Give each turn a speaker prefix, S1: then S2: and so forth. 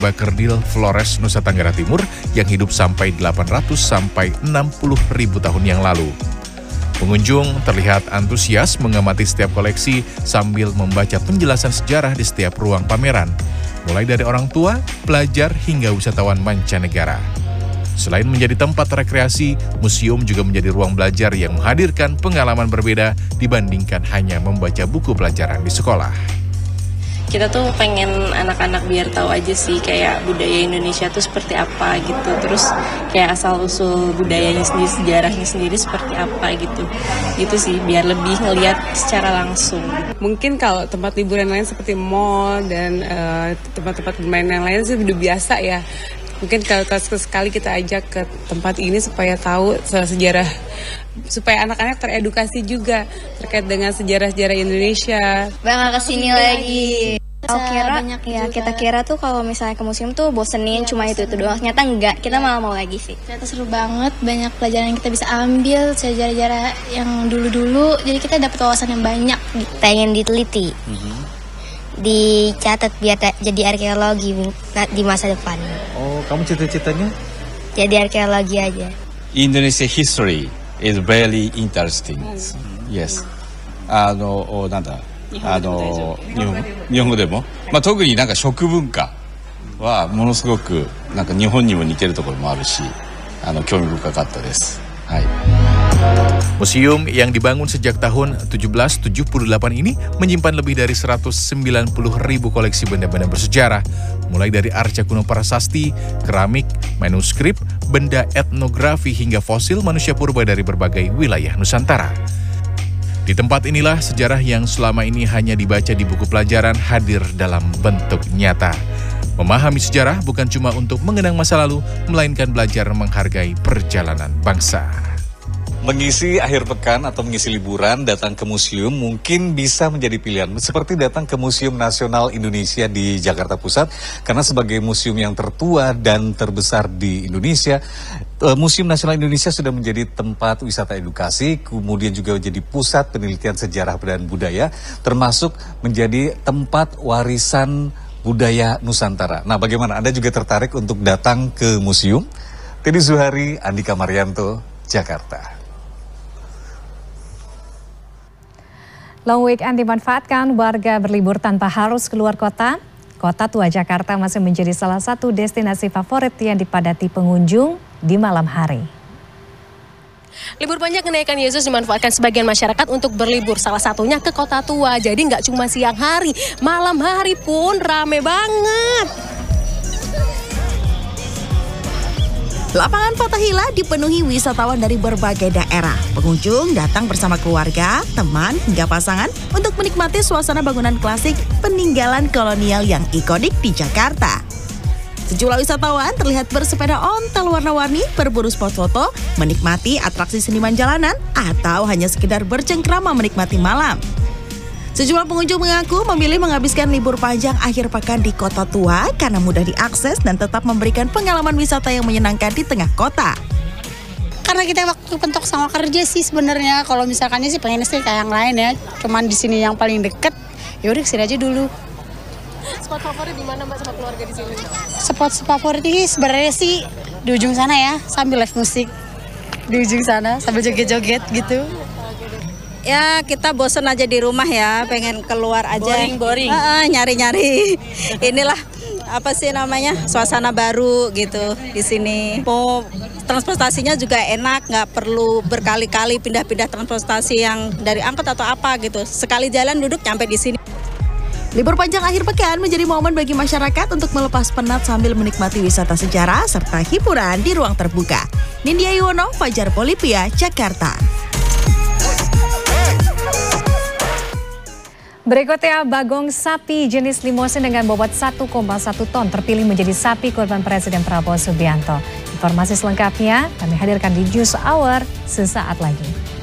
S1: Kerdil Flores, Nusa Tenggara Timur yang hidup sampai 800 sampai 60 ribu tahun yang lalu. Pengunjung terlihat antusias mengamati setiap koleksi sambil membaca penjelasan sejarah di setiap ruang pameran, mulai dari orang tua, pelajar, hingga wisatawan mancanegara. Selain menjadi tempat rekreasi, museum juga menjadi ruang belajar yang menghadirkan pengalaman berbeda dibandingkan hanya membaca buku pelajaran di sekolah.
S2: Kita tuh pengen anak-anak biar tahu aja sih kayak budaya Indonesia tuh seperti apa gitu. Terus kayak asal-usul budayanya sendiri, sejarahnya sendiri seperti apa gitu. Gitu sih, biar lebih ngelihat secara langsung.
S3: Mungkin kalau tempat liburan lain seperti mall dan tempat-tempat bermain yang lain sih udah biasa ya. Mungkin kalau sekali kita ajak ke tempat ini supaya tahu sejarah, supaya anak-anak teredukasi juga terkait dengan sejarah-sejarah Indonesia.
S4: Bakal kesini lagi. Kita kira tuh kalau misalnya ke museum tuh bosenin cuma itu doang. Ternyata enggak, kita malah mau lagi sih.
S5: Ternyata seru banget, banyak pelajaran yang kita bisa ambil, sejarah-sejarah yang dulu-dulu. Jadi kita dapat wawasan yang banyak.
S4: Pengen diteliti, dicatat biar jadi arkeologi di masa depan.
S6: Oh, kamu cita-citanya?
S4: Jadi arkeologi aja.
S7: Indonesia history is very interesting. Yes. 日本語でも、特になんか食文化はものすごくなんか日本にも似てるところもあるし、興味深かったです。はい。
S1: Museum yang dibangun sejak tahun 1778 ini menyimpan lebih dari 190 ribu koleksi benda-benda bersejarah, mulai dari arca kuno prasasti, keramik, manuskrip, benda etnografi hingga fosil manusia purba dari berbagai wilayah Nusantara. Di tempat inilah sejarah yang selama ini hanya dibaca di buku pelajaran hadir dalam bentuk nyata. Memahami sejarah bukan cuma untuk mengenang masa lalu, melainkan belajar menghargai perjalanan bangsa.
S6: Mengisi akhir pekan atau mengisi liburan, datang ke museum mungkin bisa menjadi pilihan. Seperti datang ke Museum Nasional Indonesia di Jakarta Pusat, karena sebagai museum yang tertua dan terbesar di Indonesia, Museum Nasional Indonesia sudah menjadi tempat wisata edukasi, kemudian juga menjadi pusat penelitian sejarah dan budaya, termasuk menjadi tempat warisan budaya Nusantara. Nah, bagaimana? Anda juga tertarik untuk datang ke museum? Teddy Zuhari, Andika Marianto, Jakarta.
S8: Long weekend dimanfaatkan warga berlibur tanpa harus keluar kota. Kota tua Jakarta masih menjadi salah satu destinasi favorit yang dipadati pengunjung di malam hari.
S9: Libur panjang kenaikan Yesus dimanfaatkan sebagian masyarakat untuk berlibur, salah satunya ke Kota Tua. Jadi nggak cuma siang hari, malam hari pun rame banget.
S10: Lapangan Fathahillah dipenuhi wisatawan dari berbagai daerah. Pengunjung datang bersama keluarga, teman, hingga pasangan untuk menikmati suasana bangunan klasik peninggalan kolonial yang ikonik di Jakarta. Sejumlah wisatawan terlihat bersepeda ontel warna-warni, berburu spot foto, menikmati atraksi seniman jalanan, atau hanya sekedar bercengkrama menikmati malam. Sejumlah pengunjung mengaku memilih menghabiskan libur panjang akhir pekan di Kota Tua karena mudah diakses dan tetap memberikan pengalaman wisata yang menyenangkan di tengah kota.
S5: Karena kita waktu pentok sama kerja sih sebenarnya, kalau misalkannya sih pengen sih kayak yang lain ya, cuman di sini yang paling deket, yaudah kesini aja dulu.
S9: Spot favorit di mana Mbak sama keluarga di sini?
S5: Spot favorit ini sebenarnya sih di ujung sana ya, sambil live musik di ujung sana sambil joget-joget gitu.
S11: Ya kita bosen aja di rumah ya, pengen keluar aja.
S9: Boring.
S11: Nyari-nyari. Inilah apa sih namanya, suasana baru gitu di sini. Mau transportasinya juga enak, nggak perlu berkali-kali pindah-pindah transportasi yang dari angkot atau apa gitu. Sekali jalan duduk nyampe di sini.
S10: Libur panjang akhir pekan menjadi momen bagi masyarakat untuk melepas penat sambil menikmati wisata sejarah serta hiburan di ruang terbuka. Nindya Yuwono, Fajar Polipia, Jakarta.
S8: Berikutnya, bagong sapi jenis limosin dengan bobot 1,1 ton terpilih menjadi sapi korban Presiden Prabowo Subianto. Informasi selengkapnya kami hadirkan di News Hour sesaat lagi.